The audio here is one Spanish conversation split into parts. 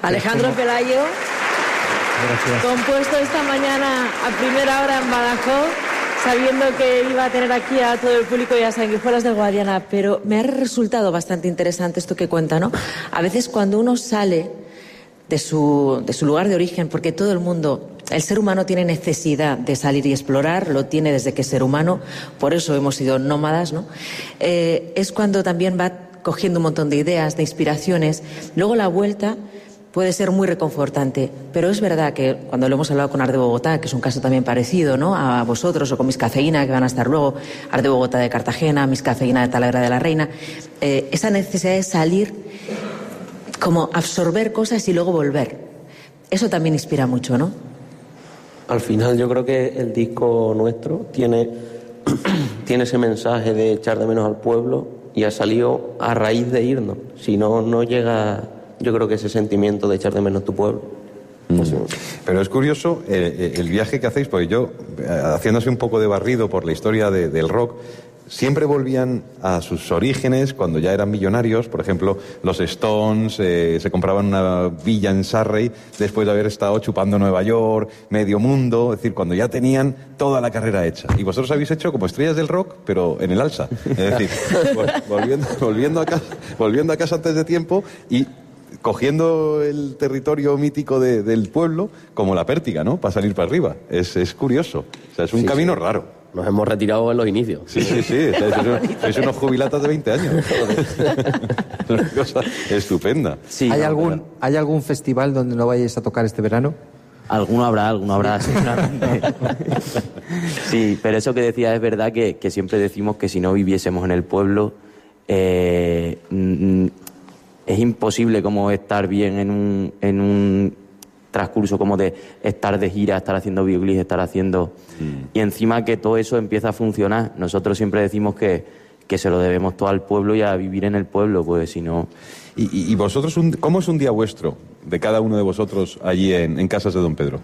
Alejandro Pelayo, gracias. Compuesto esta mañana a primera hora en Badajoz, sabiendo que iba a tener aquí a todo el público y a sanguijuelas del Guadiana, pero me ha resultado bastante interesante esto que cuenta, ¿no? A veces cuando uno sale de su lugar de origen, porque todo el mundo, el ser humano tiene necesidad de salir y explorar, lo tiene desde que es ser humano, por eso hemos sido nómadas, ¿no? Es cuando también va cogiendo un montón de ideas, de inspiraciones. Luego la vuelta puede ser muy reconfortante, pero es verdad que cuando lo hemos hablado con Art de Bogotá, que es un caso también parecido, ¿no?, a vosotros, o con Miss Cafeína, que van a estar luego, Art de Bogotá de Cartagena, Miss Cafeína de Talavera de la Reina, esa necesidad de salir, como absorber cosas y luego volver. Eso también inspira mucho, ¿no? Al final yo creo que el disco nuestro tiene ese mensaje de echar de menos al pueblo y ha salido a raíz de irnos. Si no, no llega, yo creo que ese sentimiento de echar de menos tu pueblo. Pero es curioso el viaje que hacéis, porque yo, haciéndose un poco de barrido por la historia del rock, siempre volvían a sus orígenes cuando ya eran millonarios. Por ejemplo, los Stones se compraban una villa en Surrey después de haber estado chupando Nueva York, medio mundo, es decir, cuando ya tenían toda la carrera hecha. Y vosotros habéis hecho como estrellas del rock, pero en el alza. Es decir, volviendo a casa antes de tiempo y cogiendo el territorio mítico del pueblo como la pértiga, ¿no?, para salir para arriba. Es curioso. O sea, es un camino raro. Nos hemos retirado en los inicios. Sí. Es unos jubilatas de 20 años. Es una cosa estupenda. Sí, ¿Hay algún festival donde no vayáis a tocar este verano? Alguno habrá, seguramente. Sí, pero eso que decía es verdad que siempre decimos que si no viviésemos en el pueblo, es imposible como estar bien en un transcurso como de estar de gira, estar haciendo videoclips, estar haciendo... Y encima que todo eso empieza a funcionar. Nosotros siempre decimos que se lo debemos todo al pueblo y a vivir en el pueblo, pues si no... ¿Y vosotros, cómo es un día vuestro, de cada uno de vosotros, allí en Casas de Don Pedro?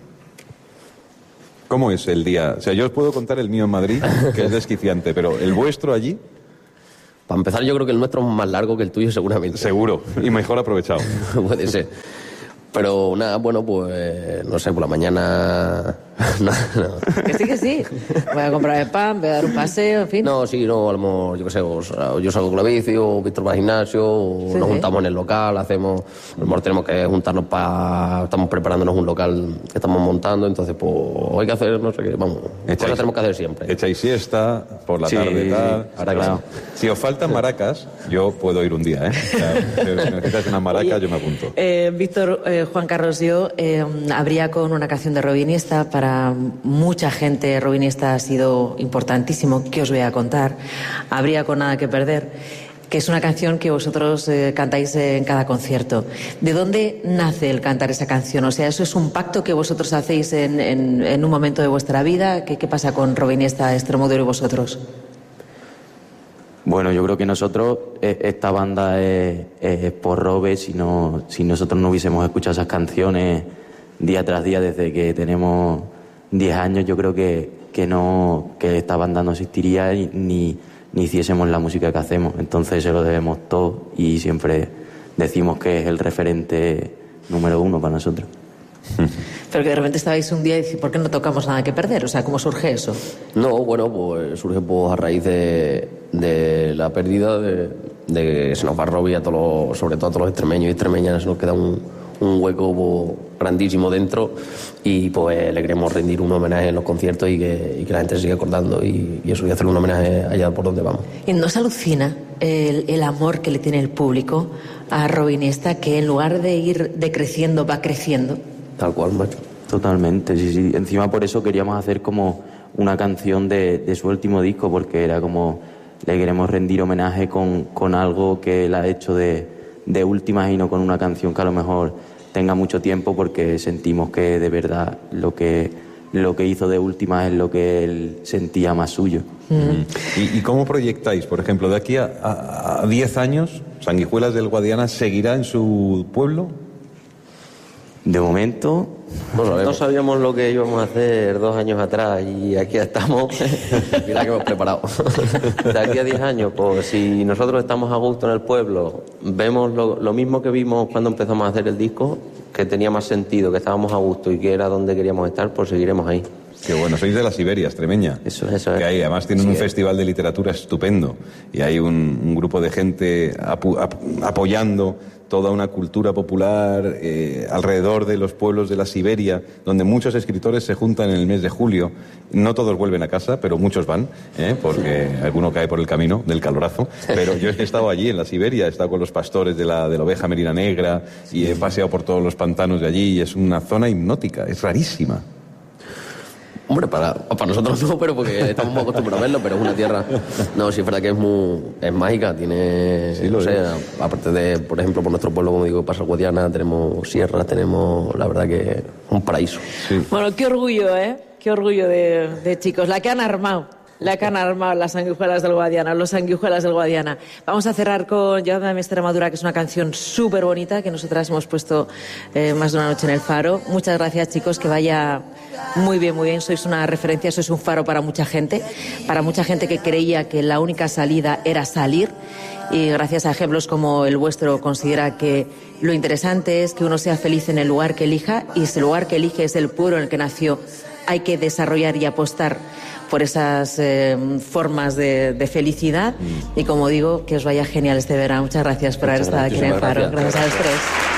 ¿Cómo es el día? O sea, yo os puedo contar el mío en Madrid, que es desquiciante, pero ¿el vuestro allí? Para empezar, yo creo que el nuestro es más largo que el tuyo, seguramente. Seguro, y mejor aprovechado. Puede ser. Pero nada, bueno, pues no sé, por la mañana... no. Que sí. Voy a comprar el pan, voy a dar un paseo, en fin. No, sí, no, a lo mejor, yo qué sé, yo salgo con la bici, o Víctor va al gimnasio, o nos juntamos en el local, a lo mejor tenemos que juntarnos estamos preparándonos un local que estamos montando, entonces pues hay que hacer, no sé qué, vamos, cosas tenemos que hacer siempre. Echáis siesta, por la tarde, tal... Ahora claro. Si os faltan maracas, yo puedo ir un día, ¿eh? O sea, si necesitas una maraca, yo me apunto. Víctor, Juan Carlos, yo habría con una canción de Robin Iniesta. Para mucha gente Robin Iniesta ha sido importantísimo. ¿Qué os voy a contar? Habría con Nada que perder, que es una canción que vosotros cantáis en cada concierto. ¿De dónde nace el cantar esa canción? O sea, ¿eso es un pacto que vosotros hacéis en un momento de vuestra vida? ¿Qué pasa con Robin Iniesta, Extremoduro y vosotros? Bueno, yo creo que nosotros, esta banda es por Robe. Si nosotros no hubiésemos escuchado esas canciones día tras día desde que tenemos 10 años, yo creo que esta banda no existiría ni hiciésemos la música que hacemos. Entonces se lo debemos todo y siempre decimos que es el referente número 1 para nosotros. Pero que de repente estabais un día y decís, ¿por qué no tocamos Nada que perder? O sea, ¿cómo surge eso? No, bueno, pues surge pues a raíz de la pérdida de que se nos va Robbie, sobre todo a todos los extremeños y extremeñas, nos queda un hueco pues, grandísimo dentro, y pues le queremos rendir un homenaje en los conciertos y que la gente se siga acordando, y eso, y hacer un homenaje allá por donde vamos. ¿Y no se alucina el amor que le tiene el público a Robin Iniesta, que en lugar de ir decreciendo va creciendo? Tal cual, macho. Totalmente, sí. Encima por eso queríamos hacer como una canción de su último disco, porque era como le queremos rendir homenaje con algo que él ha hecho de últimas y no con una canción que a lo mejor tenga mucho tiempo, porque sentimos que de verdad lo que hizo de últimas es lo que él sentía más suyo. ¿Y cómo proyectáis, por ejemplo, de aquí a 10 años, Sanguijuelas del Guadiana seguirá en su pueblo? De momento... No sabíamos lo que íbamos a hacer 2 años atrás y aquí estamos. Mira que hemos preparado. De aquí a 10 años, pues si nosotros estamos a gusto en el pueblo, vemos lo mismo que vimos cuando empezamos a hacer el disco, que tenía más sentido, que estábamos a gusto y que era donde queríamos estar, pues seguiremos ahí. Qué bueno, sois de la Siberia, extremeña. Eso es. Que hay, además tienen un festival de literatura estupendo y hay un grupo de gente apoyando toda una cultura popular alrededor de los pueblos de la Siberia, donde muchos escritores se juntan en el mes de julio. No todos vuelven a casa, pero muchos van, porque alguno cae por el camino del calorazo. Pero yo he estado allí en la Siberia, he estado con los pastores de la oveja merina negra y he paseado por todos los pantanos de allí y es una zona hipnótica, es rarísima. Hombre, para nosotros no, pero porque estamos muy acostumbrados a verlo, pero es una tierra... No, sí es verdad que es mágica, tiene... Sí, lo sé. Aparte de, por ejemplo, por nuestro pueblo, como digo, Paso Guadiana, tenemos sierras, tenemos, la verdad que un paraíso. Sí. Bueno, qué orgullo, ¿eh? Qué orgullo de chicos, la que han armado las Sanguijuelas del Guadiana, los Sanguijuelas del Guadiana. Vamos a cerrar con Llévame a Extremadura, que es una canción súper bonita que nosotras hemos puesto más de una noche en el Faro. Muchas gracias, chicos, que vaya muy bien. Sois una referencia, sois un faro para mucha gente que creía que la única salida era salir. Y gracias a ejemplos como el vuestro considera que lo interesante es que uno sea feliz en el lugar que elija, y si el lugar que elige es el pueblo en el que nació, hay que desarrollar y apostar por esas formas de felicidad. Y como digo, que os vaya genial este verano. Muchas gracias por haber estado aquí en el Faro. Gracias a los tres.